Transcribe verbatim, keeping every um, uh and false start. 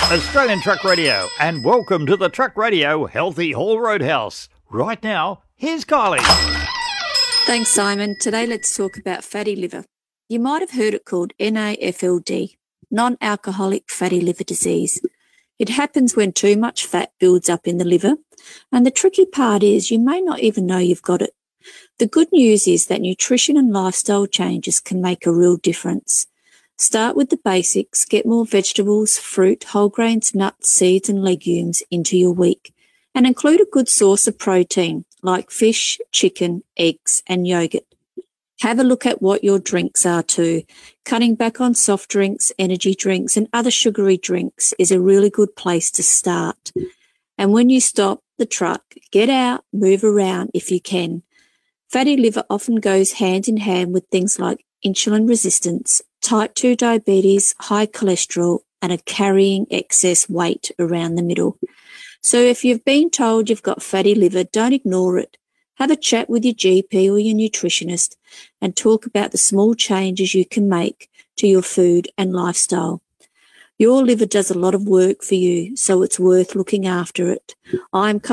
Australian Truck Radio, and welcome to the Truck Radio Healthy Haul Roadhouse. Right now, here's Kylie. Thanks, Simon. Today, let's talk about fatty liver. You might have heard it called N A F L D, non-alcoholic fatty liver disease. It happens when too much fat builds up in the liver, and the tricky part is you may not even know you've got it. The good news is that nutrition and lifestyle changes can make a real difference. Start with the basics, get more vegetables, fruit, whole grains, nuts, seeds and legumes into your week, and include a good source of protein like fish, chicken, eggs and yogurt. Have a look at what your drinks are too. Cutting back on soft drinks, energy drinks and other sugary drinks is a really good place to start. And when you stop the truck, get out, move around if you can. Fatty liver often goes hand in hand with things like insulin resistance, type two diabetes, high cholesterol, and a carrying excess weight around the middle. So if you've been told you've got fatty liver, don't ignore it. Have a chat with your G P or your nutritionist and talk about the small changes you can make to your food and lifestyle. Your liver does a lot of work for you, so it's worth looking after it. I'm